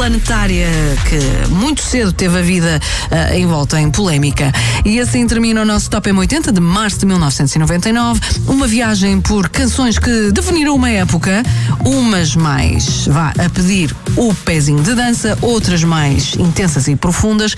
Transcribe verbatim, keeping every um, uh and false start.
planetária que muito cedo teve a vida uh, envolta em polémica. E assim termina o nosso Top M oitenta de março de mil novecentos e noventa e nove. Uma viagem por canções que definiram uma época, umas mais, vá, a pedir o pezinho de dança, outras mais intensas e profundas.